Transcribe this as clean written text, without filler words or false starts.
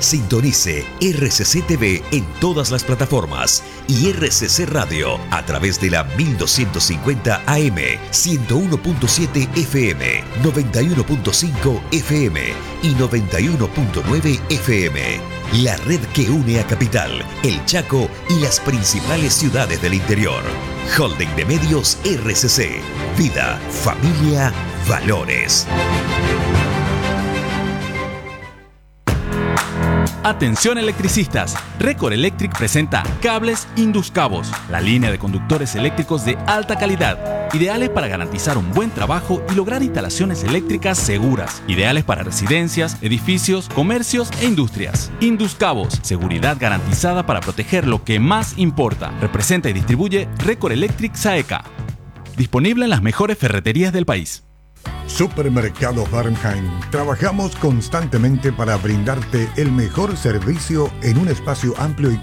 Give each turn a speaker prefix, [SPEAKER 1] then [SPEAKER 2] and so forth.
[SPEAKER 1] Sintonice RCC TV en todas las plataformas y RCC Radio a través de la 1250 AM, 101.7 FM, 91.5 FM y 91.9 FM. La red que une a Capital, El Chaco y las principales ciudades del interior. Holding de Medios RCC. Vida, familia, valores.
[SPEAKER 2] Atención electricistas, Record Electric presenta Cables Induscabos, la línea de conductores eléctricos de alta calidad, ideales para garantizar un buen trabajo y lograr instalaciones eléctricas seguras, ideales para residencias, edificios, comercios e industrias. Induscabos, seguridad garantizada para proteger lo que más importa. Representa y distribuye Record Electric Saeca. Disponible en las mejores ferreterías del país.
[SPEAKER 3] Supermercado Fahrenheit. Trabajamos constantemente para brindarte el mejor servicio en un espacio amplio y